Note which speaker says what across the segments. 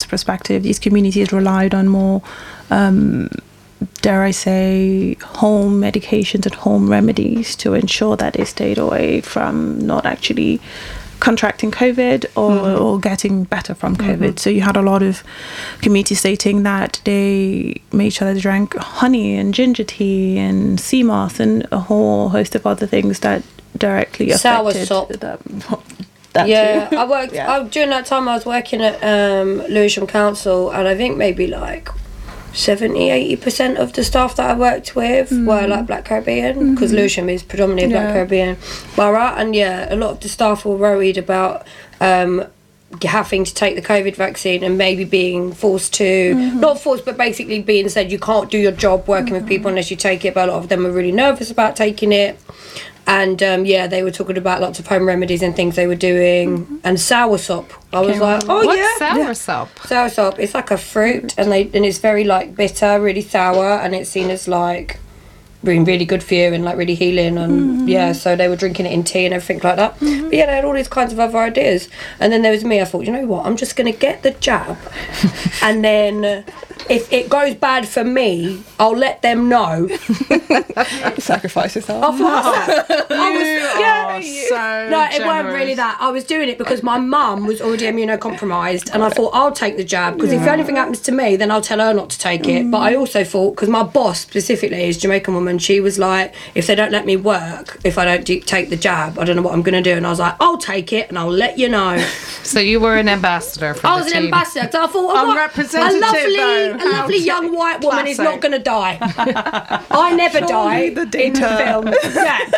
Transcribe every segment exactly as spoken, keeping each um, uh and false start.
Speaker 1: perspective, these communities relied on more, um, dare I say, home medications and home remedies to ensure that they stayed away from not actually contracting COVID or, mm-hmm. or getting better from COVID. Mm-hmm. So you had a lot of communities stating that they made sure that they drank honey and ginger tea and sea moss and a whole host of other things that directly affected them. That
Speaker 2: yeah,
Speaker 1: too.
Speaker 2: I worked yeah. I, during that time. I was working at um, Lewisham Council, and I think maybe like seventy, eighty percent of the staff that I worked with mm. were like Black Caribbean, because mm-hmm. Lewisham is predominantly a Black yeah. Caribbean borough, and yeah, a lot of the staff were worried about um, having to take the COVID vaccine and maybe being forced to, mm-hmm. not forced, but basically being said you can't do your job working mm-hmm. with people unless you take it. But a lot of them were really nervous about taking it. And um, yeah, they were talking about lots of home remedies and things they were doing, mm-hmm. and soursop. I was okay, like, oh
Speaker 3: what's
Speaker 2: yeah,
Speaker 3: soursop?
Speaker 2: Yeah. Soursop. It's like a fruit, and they and it's very like bitter, really sour, and it's seen as like being really good for you and like really healing. And mm-hmm. yeah, so they were drinking it in tea and everything like that. Mm-hmm. But yeah, they had all these kinds of other ideas. And then there was me. I thought, you know what? I'm just gonna get the jab, and then. If it goes bad for me, I'll let them know.
Speaker 1: Sacrifice yourself.
Speaker 2: I thought that. I was,
Speaker 3: you
Speaker 2: yeah,
Speaker 3: are so
Speaker 2: no, it
Speaker 3: generous.
Speaker 2: weren't really that. I was doing it because my mum was already immunocompromised, and I thought I'll take the jab because yeah. if anything happens to me, then I'll tell her not to take it. Mm. But I also thought, because my boss specifically is a Jamaican woman, she was like, if they don't let me work, if I don't do, take the jab, I don't know what I'm going to do. And I was like, I'll take it, and I'll let you know.
Speaker 3: So you were an ambassador for
Speaker 2: I
Speaker 3: the
Speaker 2: was
Speaker 3: team.
Speaker 2: an ambassador. So I thought,
Speaker 4: I'm
Speaker 2: what,
Speaker 4: representative,
Speaker 2: a lovely,
Speaker 4: though.
Speaker 2: a lovely young white woman
Speaker 4: Classic.
Speaker 2: is not going to die. I never die
Speaker 1: the
Speaker 2: in the film. Yeah.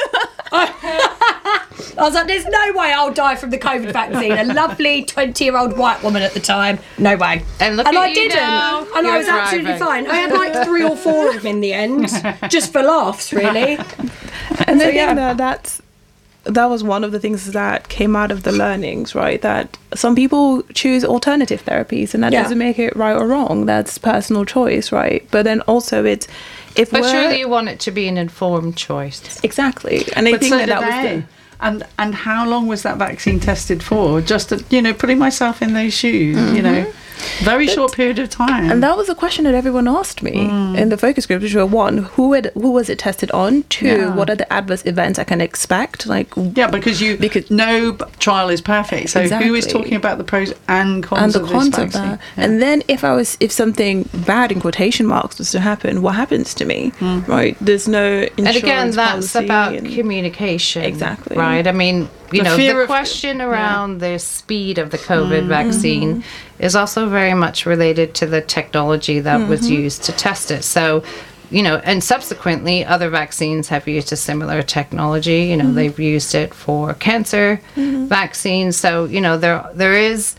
Speaker 2: I was like, there's no way I'll die from the COVID vaccine. A lovely twenty-year-old white woman at the time. No way.
Speaker 3: And look
Speaker 2: and
Speaker 3: at
Speaker 2: I
Speaker 3: you
Speaker 2: didn't.
Speaker 3: now.
Speaker 2: And
Speaker 3: You're
Speaker 2: I was absolutely
Speaker 3: thriving.
Speaker 2: fine. I had like three or four of them in the end, just for laughs, really.
Speaker 1: And
Speaker 2: So,
Speaker 1: I
Speaker 2: yeah.
Speaker 1: think that that's that was one of the things that came out of the learnings, right? That some people choose alternative therapies, and that
Speaker 2: Yeah.
Speaker 1: doesn't make it right or wrong. That's personal choice, right? But then also it's if
Speaker 3: But
Speaker 1: we're
Speaker 3: surely you want it to be an informed choice.
Speaker 1: exactly, and I
Speaker 4: But
Speaker 1: think
Speaker 4: so
Speaker 1: that
Speaker 4: did
Speaker 1: that was
Speaker 4: they.
Speaker 1: the.
Speaker 4: And and how long was that vaccine tested for? Just to, you know, putting myself in those shoes, mm-hmm. you know, very
Speaker 1: But-
Speaker 4: short period of time.
Speaker 1: And that was a question that everyone asked me mm. in the focus group, which were one, who had, who was it tested on? Two,
Speaker 4: Yeah.
Speaker 1: what are the adverse events I can expect? Like
Speaker 4: yeah, because you
Speaker 1: because
Speaker 4: no b- trial is perfect. So who is
Speaker 1: Exactly.
Speaker 4: talking about the pros and cons
Speaker 1: and the
Speaker 4: of
Speaker 1: cons
Speaker 4: this
Speaker 1: of
Speaker 4: vaccine?
Speaker 1: that.
Speaker 4: Yeah.
Speaker 1: And then if I was if something bad in quotation marks was to happen, what happens to me?
Speaker 4: Mm.
Speaker 1: Right? There's no insurance
Speaker 3: And again, that's
Speaker 1: policy
Speaker 3: about
Speaker 1: and-
Speaker 3: communication.
Speaker 1: Exactly.
Speaker 3: Right? I mean, you
Speaker 4: The
Speaker 3: know,
Speaker 4: fear
Speaker 3: the
Speaker 4: of-
Speaker 3: question around the speed of the COVID vaccine is also very much related to the technology that was used to test it. So, you know, and subsequently other vaccines have used a similar technology. You know, they've used it for cancer vaccines. So, you know, there there is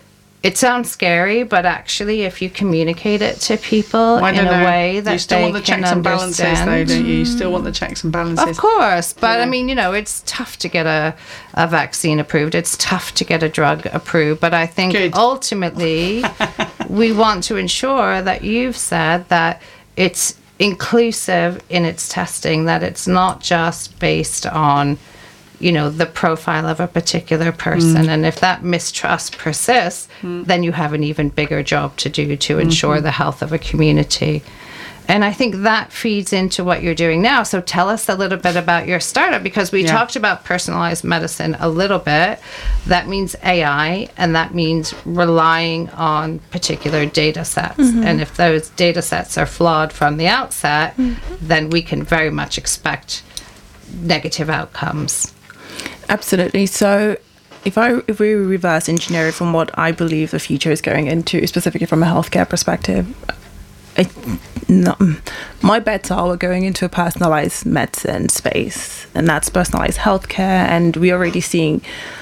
Speaker 3: it sounds scary, but actually, if you communicate it to people
Speaker 4: I
Speaker 3: in
Speaker 4: don't
Speaker 3: a
Speaker 4: know.
Speaker 3: way that
Speaker 4: you still
Speaker 3: they
Speaker 4: want the
Speaker 3: can
Speaker 4: checks and balances,
Speaker 3: understand,
Speaker 4: though, don't you? You still want the checks and balances.
Speaker 3: of course, but
Speaker 4: Yeah.
Speaker 3: I mean, you know, it's tough to get a, a vaccine approved. It's tough to get a drug approved. But I think
Speaker 4: Good.
Speaker 3: ultimately, we want to ensure that you've said that it's inclusive in its testing, that it's not just based on, you know, the profile of a particular person. And if that mistrust persists, then you have an even bigger job to do to ensure the health of a community. And I think that feeds into what you're doing now. So tell us a little bit about your startup, because we
Speaker 4: Yeah.
Speaker 3: talked about personalized medicine a little bit. That means A I, and that means relying on particular data sets. And if those data sets are flawed from the outset, then we can very much expect negative outcomes.
Speaker 1: Absolutely. So if I if we reverse engineer it from what I believe the future is going into, specifically from a healthcare perspective, I, no, my bets are we're going into a personalized medicine space, and that's personalized healthcare, and we're already seeing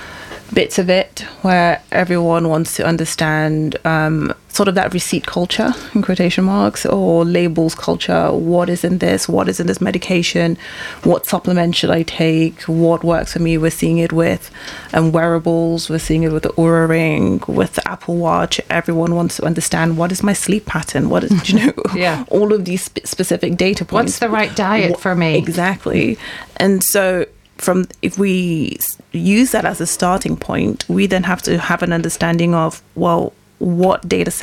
Speaker 1: bits of it where everyone wants to understand um, sort of that receipt culture, in quotation marks, or labels culture. What is in this? What is in this medication? What supplement should I take? What works for me? We're seeing it with um, wearables. We're seeing it with the Oura Ring, with the Apple Watch. Everyone wants to understand, what is my sleep pattern? What is, you know,
Speaker 3: Yeah.
Speaker 1: all of these sp- specific data points.
Speaker 3: What's the right diet
Speaker 1: Wha-
Speaker 3: for me?
Speaker 1: Exactly. And so from if we s- use that as a starting point, we then have to have an understanding of, well, what data